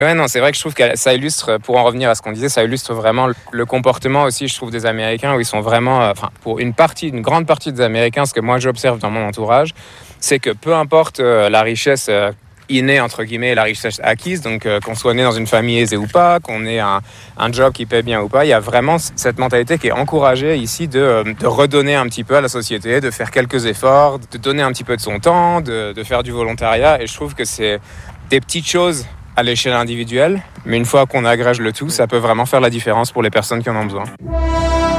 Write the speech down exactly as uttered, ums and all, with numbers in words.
Ouais, non, c'est vrai que je trouve que ça illustre, pour en revenir à ce qu'on disait, ça illustre vraiment le comportement aussi, je trouve, des Américains, où ils sont vraiment, euh, enfin, pour une partie, une grande partie des Américains, ce que moi j'observe dans mon entourage, c'est que peu importe euh, la richesse euh, innée, entre guillemets, la richesse acquise, donc euh, qu'on soit né dans une famille aisée ou pas, qu'on ait un, un job qui paie bien ou pas, il y a vraiment cette mentalité qui est encouragée ici de, de redonner un petit peu à la société, de faire quelques efforts, de donner un petit peu de son temps, de, de faire du volontariat, et je trouve que c'est des petites choses à l'échelle individuelle, mais une fois qu'on agrège le tout, ça peut vraiment faire la différence pour les personnes qui en ont besoin.